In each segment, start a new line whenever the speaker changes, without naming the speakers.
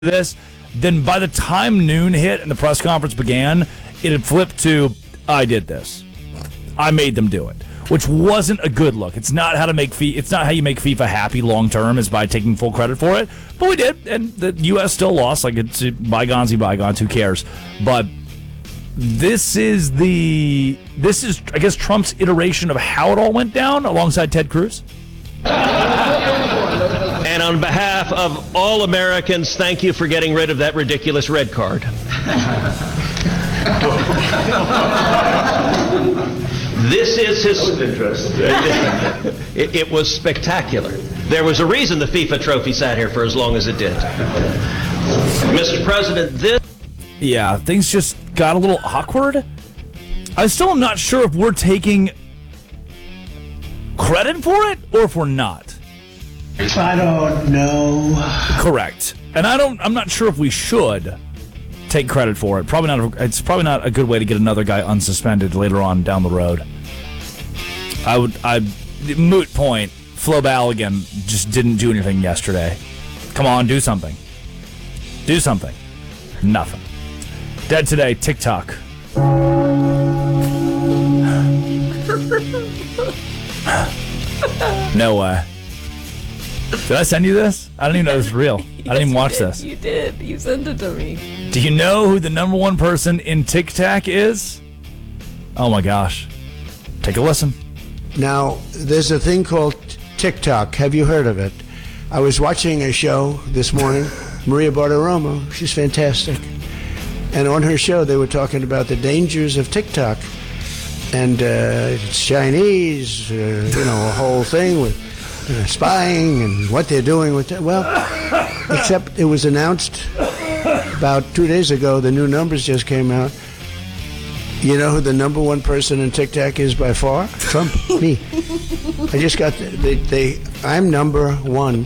this, then by the time noon hit and the press conference began, it had flipped to, I did this. I made them do it, which wasn't a good look. It's not how to make it's not how you make FIFA happy long term is by taking full credit for it. But we did, and the U.S. still lost. Like, it's bygones, bygones. Who cares? But this is I guess Trump's iteration of how it all went down alongside Ted Cruz.
And on behalf of all Americans, thank you for getting rid of that ridiculous red card. This is his. It was spectacular. There was a reason the FIFA trophy sat here for as long as it did. Mr. President,
Yeah, things just got a little awkward. I still am not sure if we're taking credit for it or if we're not.
I don't know.
Correct. And I'm not sure if we should take credit for it. It's probably not a good way to get another guy unsuspended later on down the road. Moot point. Flo Balogun just didn't do anything yesterday. Come on, do something. Do something. Nothing. Dead today, TikTok. No way. Did I send you this? I don't even know this is real. I didn't even watch this.
You did. You sent it to me.
Do you know who the number one person in TikTok is? Oh my gosh. Take a listen.
Now, there's a thing called TikTok. Have you heard of it? I was watching a show this morning, Maria Bartiromo. She's fantastic. And on her show, they were talking about the dangers of TikTok. And it's Chinese, a whole thing with spying and what they're doing with it. Well, except it was announced about 2 days ago, the new numbers just came out. You know who the number one person in TikTok is by far? Trump, me. I just got I'm number one.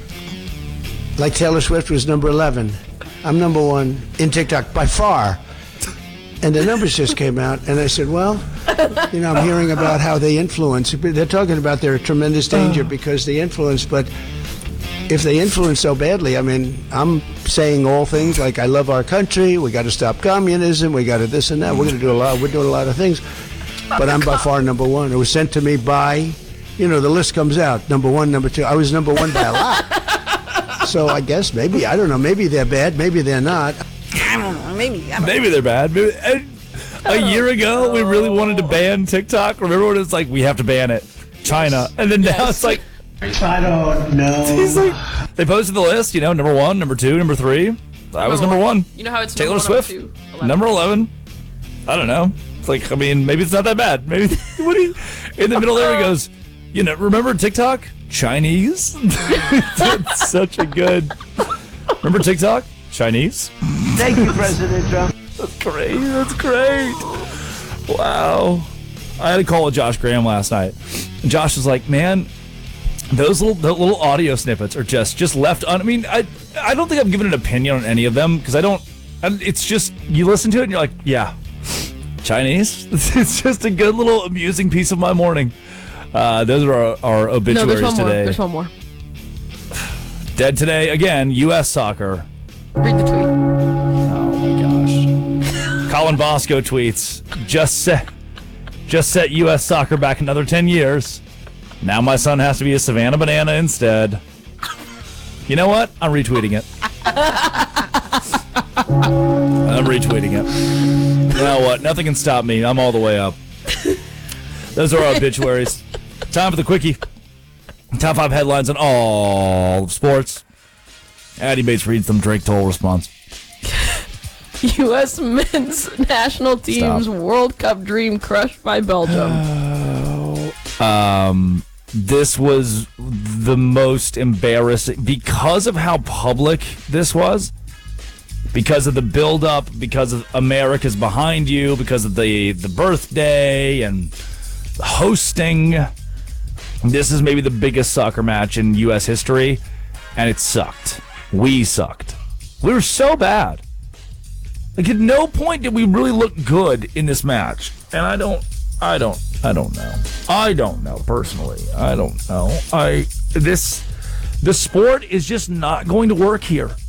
Like Taylor Swift was number 11. I'm number one in TikTok by far. And the numbers just came out, and I said, well, I'm hearing about how they influence. They're talking about their tremendous danger because they influence, but if they influence so badly, I'm saying all things like I love our country, we got to stop communism, we got to this and that, we're doing a lot of things, but I'm by far number one. It was sent to me by, the list comes out, number one, number two. I was number one by a lot. So I guess maybe, I don't know, maybe they're bad, maybe they're not.
I don't know.
Maybe they're bad. A year ago, we really wanted to ban TikTok. Remember when it was like, we have to ban it? China. And then now it's like,
I don't know.
He's like, they posted the list, number one, number two, number three. I was number one.
You know how it's
Taylor Swift, number 11. I don't know. It's like, maybe it's not that bad. Maybe in the middle there he goes, remember TikTok? Chinese? That's such a good. Remember TikTok? Chinese?
Thank you, President Trump.
That's great. That's great. Wow. I had a call with Josh Graham last night. And Josh was like, man, those little audio snippets are just left on. I don't think I've given an opinion on any of them because it's just, you listen to it and you're like, yeah, Chinese? It's just a good little amusing piece of my morning. Those are our obituaries today.
There's one more.
Dead today, again, U.S. soccer.
Read the tweet.
Oh my gosh. Colin Bosco tweets, just set U.S. soccer back another 10 years. Now my son has to be a Savannah Banana instead. You know what? I'm retweeting it. I'm retweeting it. You know what? Nothing can stop me. I'm all the way up. Those are our obituaries. Time for the quickie. Top 5 headlines on all of sports. Addy Bates reads them. Drake Toll responds.
U.S. men's national team's World Cup dream crushed by Belgium.
This was the most embarrassing because of how public this was, because of the build-up, because of America's behind you, because of the birthday and the hosting. This is maybe the biggest soccer match in U.S. history, and it sucked. We sucked. We were so bad. Like, at no point did we really look good in this match, and I don't know. I don't know personally. I don't know. The sport is just not going to work here.